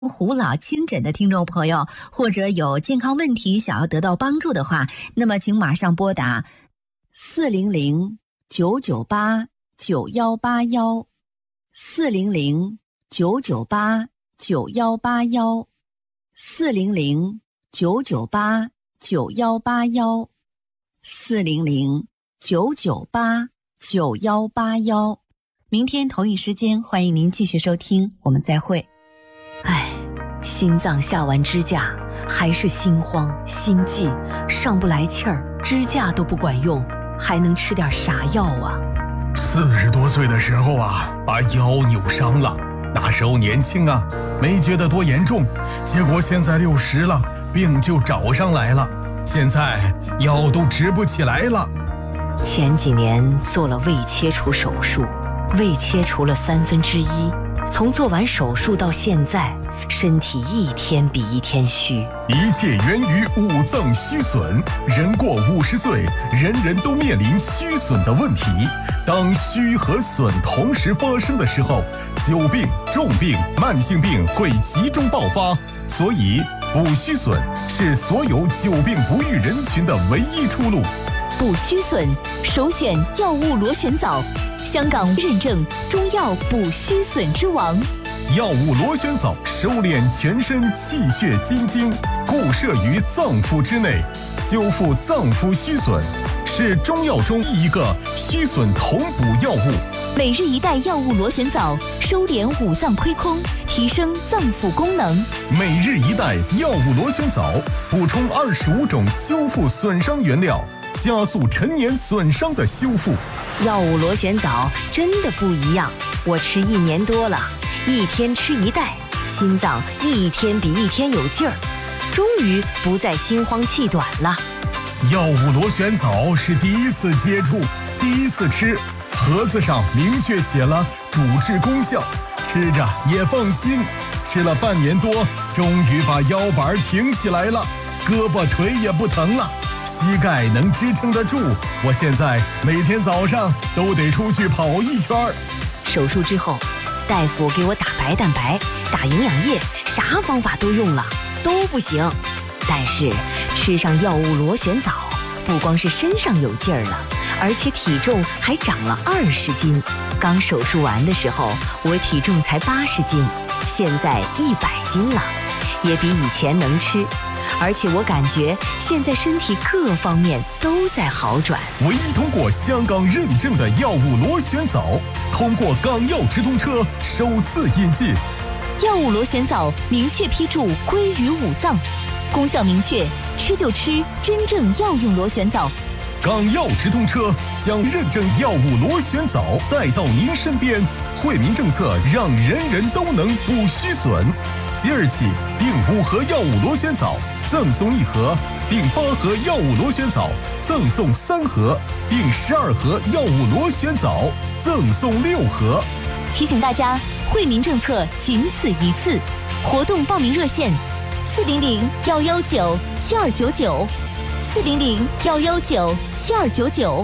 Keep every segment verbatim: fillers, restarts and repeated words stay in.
胡老亲诊的听众朋友，或者有健康问题想要得到帮助的话，那么请马上拨打四零零九九八九幺八幺，四零零九九八九幺八幺，四零零九九八九幺八幺，四零零九九八九幺八幺。明天同一时间，欢迎您继续收听，我们再会。 唉，心脏下完支架还是心慌心悸，上不来气儿，支架都不管用，还能吃点啥药啊？ 四十多岁的时候啊，把腰扭伤了，那时候年轻啊，没觉得多严重，结果现在六十了，病就找上来了，现在腰都直不起来了。 前几年做了胃切除手术，胃切除了三分之一，从做完手术到现在，身体一天比一天虚。 一切源于五脏虚损，人过五十岁，人人都面临虚损的问题。当虚和损同时发生的时候，久病、重病、慢性病会集中爆发，所以补虚损是所有久病不愈人群的唯一出路。 补虚损，首选药物螺旋藻，香港认证中药补虚损之王。 药物螺旋藻收敛全身气血津精，固摄于脏腑之内，修复脏腑虚损，是中药中一个虚损同补药物。 每日一袋药物螺旋藻，收敛五脏亏空，提升脏腑功能。 每日一袋药物螺旋藻，补充二十五种修复损伤原料，加速陈年损伤的修复。 药物螺旋藻真的不一样，我吃一年多了，一天吃一袋，心脏一天比一天有劲儿，终于不再心慌气短了。 药物螺旋藻是第一次接触，第一次吃，盒子上明确写了主治功效，吃着也放心。吃了半年多，终于把腰板挺起来了，胳膊腿也不疼了，膝盖能支撑得住。我现在每天早上都得出去跑一圈。 手术之后，大夫给我打白蛋白，打营养液，啥方法都用了，都不行。但是吃上药物螺旋藻，不光是身上有劲儿了，而且体重还长了二十斤。刚手术完的时候，我体重才八十斤，现在一百斤了，也比以前能吃。而且我感觉现在身体各方面都在好转。 唯一通过香港认证的药物螺旋藻，通过港药直通车首次引进。 药物螺旋藻明确批注归于五脏，功效明确，吃就吃真正药用螺旋藻。 港药直通车将认证药物螺旋藻带到您身边，惠民政策让人人都能补虚损。即日起订五盒药物螺旋藻赠送一盒，订八盒药物螺旋藻赠送三盒，订十二盒药物螺旋藻赠送六盒。 提醒大家，惠民政策仅此一次，活动报名热线四零零幺幺九七二九九，四零零幺幺九七二九九。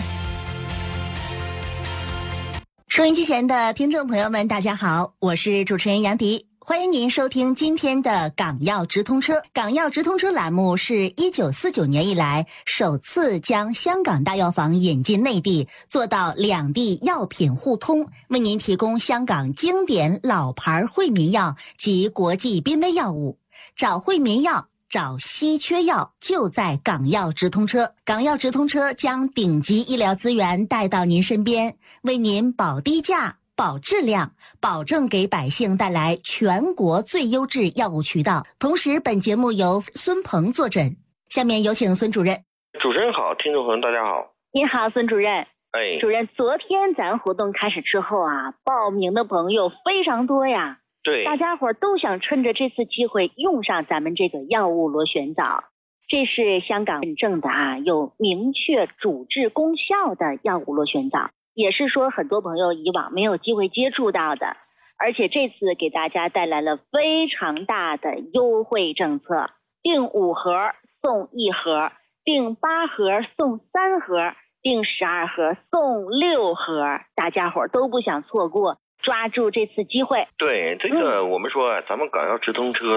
收音机前的听众朋友们，大家好，我是主持人杨迪。欢迎您收听今天的港药直通车。港药直通车栏目是一九四九年以来首次将香港大药房引进内地，做到两地药品互通，为您提供香港经典老牌惠民药及国际濒危药物。找惠民药，找稀缺药，就在港药直通车。港药直通车将顶级医疗资源带到您身边，为您保低价保质量，保证给百姓带来全国最优质药物渠道。同时本节目由孙鹏坐诊，下面有请孙主任。 主持人好，听众朋友大家好。 您好，孙主任。 哎， 主任，昨天咱活动开始之后啊，报名的朋友非常多呀。 对， 大家伙都想趁着这次机会用上咱们这个药物螺旋藻，这是香港认证的啊，有明确主治功效的药物螺旋藻，也是说很多朋友以往没有机会接触到的，而且这次给大家带来了非常大的优惠政策，订五盒送一盒，订八盒送三盒，订十二盒送六盒，大家伙都不想错过。 抓住这次机会。 对，这个我们说啊，咱们港药直通车